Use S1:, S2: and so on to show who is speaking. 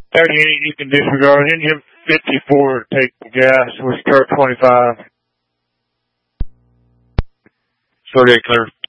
S1: 38, you can disregard. Engine 54, take gas with start 25.
S2: 38 clear.